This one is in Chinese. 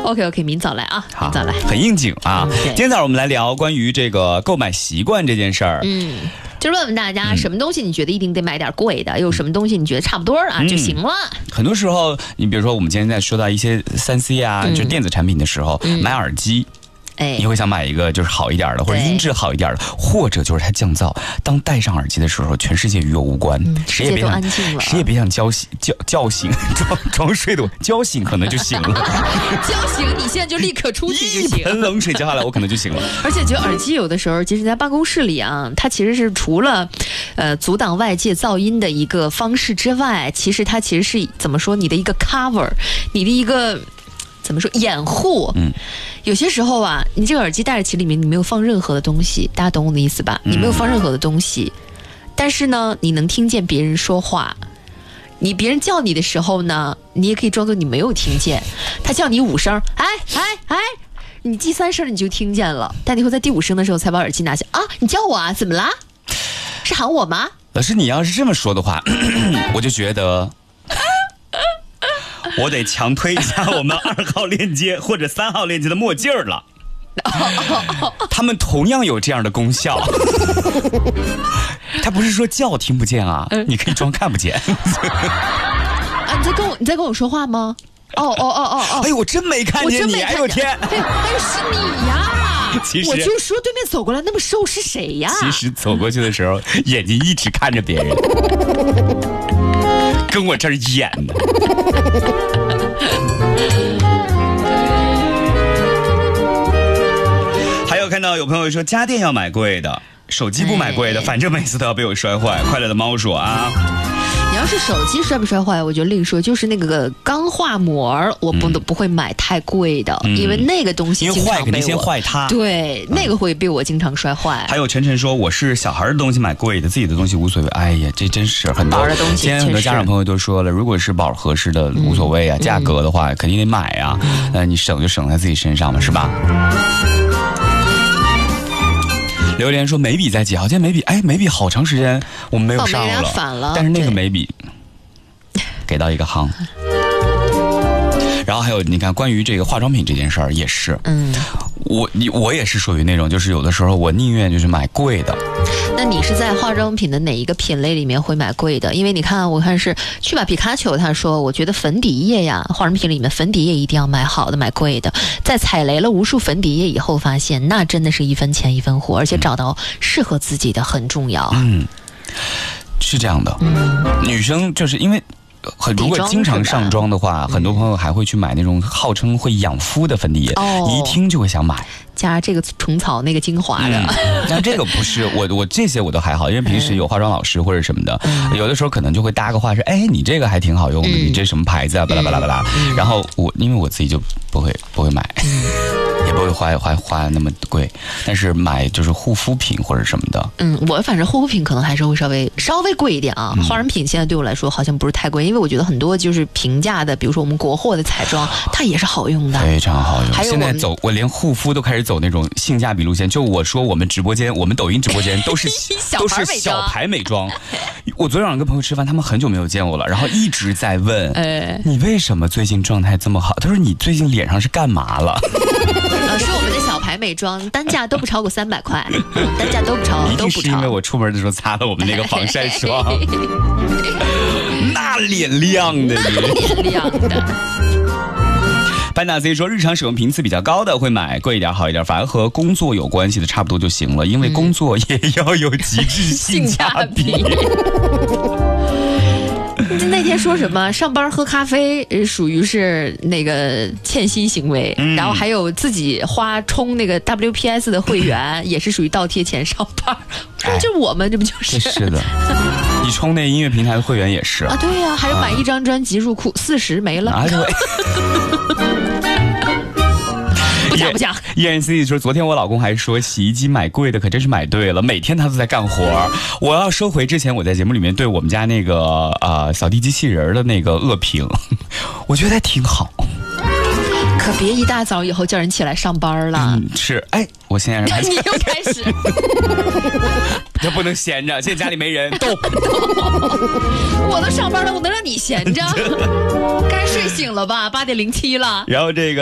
OK， 明早来啊，明早来， 很应景啊。今天早上我们来聊关于这个购买习惯这件事儿。 就是问问大家，什么东西你觉得一定得买点贵的，有什么东西你觉得差不多啊就行了。 很多时候，你比如说我们今天在说到一些3C 啊，就电子产品的时候，买耳机。你会想买一个就是好一点的，或者音质好一点的，或者就是它降噪。当戴上耳机的时候，全世界与我无关，谁也别想谁也别想叫醒装睡的我，叫醒可能就醒了。 叫醒你现在就立刻出去就行， 一盆冷水浇下来，我可能就醒了。 而且觉得耳机有的时候，即使在办公室里啊，它其实是除了阻挡外界噪音的一个方式之外，其实它其实是怎么说，你的一个 cover， 你的一个。怎么说掩护？有些时候啊，你这个耳机戴着其里面你没有放任何的东西，大家懂我的意思吧？你没有放任何的东西，但是呢，你能听见别人说话。别人叫你的时候呢，你也可以装作你没有听见。他叫你5声，哎，你第3声你就听见了，但你会在第5声的时候才把耳机拿下。啊，你叫我啊？怎么啦？是喊我吗？ 老师，你要是这么说的话，我就觉得。我得强推一下我们2号链接或者3号链接的墨镜了，他们同样有这样的功效。他不是说叫听不见啊，你可以装看不见。 你在跟我说话吗？ 哎呦，我真没看见你！哎呦天！ 哎呦，是你呀！ 其实我就说对面走过来那么瘦是谁呀？ 其实走过去的时候，眼睛一直看着别人。跟我这儿演呢。还有看到有朋友说家电要买贵的，手机不买贵的，反正每次都要被我摔坏。快乐的猫说啊， 你要是手机摔不摔坏，我就另说。就是那个钢化膜，我不会买太贵的，因为那个东西因为坏肯定先坏它。 对，那个会被我经常摔坏。 还有晨晨说，我是小孩的东西买贵的，自己的东西无所谓。哎呀，这真是很多的东西。 现在很多家长朋友都说了，如果是保合适的无所谓啊，价格的话肯定得买啊。你省就省在自己身上嘛，是吧？榴莲说眉笔在几号？今天眉笔好长时间我们没有上了， 反了。 但是那个眉笔给到一个行。然后还有你看关于这个化妆品这件事儿也是，我也是属于那种，就是有的时候我宁愿就是买贵的。 那你是在化妆品的哪一个品类里面会买贵的？因为你看，我看是去吧皮卡丘，他说我觉得粉底液呀，化妆品里面粉底液一定要买好的，买贵的。在踩雷了无数粉底液以后，发现那真的是一分钱一分货，而且找到适合自己的很重要。 是这样的。女生就是因为。如果经常上妆的话，很多朋友还会去买那种号称会养肤的粉底液，一听就会想买。 加这个虫草那个精华的， 但这个不是我这些我都还好，因为平时有化妆老师或者什么的，有的时候可能就会搭个话说，哎，你这个还挺好用的，你这什么牌子啊，巴拉巴拉巴拉。然后因为我自己就不会买。也不会花那么贵，但是买就是护肤品或者什么的。 我反正护肤品可能还是会稍微贵一点啊。化妆品现在对我来说好像不是太贵，因为我觉得很多就是平价的，比如说我们国货的彩妆，它也是好用的， 非常好用。 还有现在我连护肤都开始走那种性价比路线。就我说我们抖音直播间都是小牌美妆。我昨天晚上跟朋友吃饭，他们很久没有见我了，然后一直在问，你为什么最近状态这么好？他说你最近脸上是干嘛了？ 是我们的小牌美妆，单价都不超过300块，单价都不超。 一定是因为我出门的时候擦了我们那个防晒霜，那脸亮的，班达 Z 说，日常使用频次比较高的会买贵一点好一点，反而和工作有关系的差不多就行了，因为工作也要有极致性价比。 那天说什么上班喝咖啡属于是那个欠薪行为，然后还有自己充那个 WPS 的会员也是属于倒贴钱上班。就我们这不就是？ 是的，你充那音乐平台的会员也是啊，对呀，还有买一张专辑入库40没了。不讲。 ENC 说，昨天我老公还说洗衣机买贵的，可真是买对了，每天他都在干活。我要收回之前我在节目里面对我们家那个扫地机器人的那个恶评，我觉得还挺好。 可别一大早以后叫人起来上班了。 是，我现在你又开始， 这不能闲着，现在家里没人，动。 我都上班了，我能让你闲着？该睡醒了吧？8:07了。 然后这个。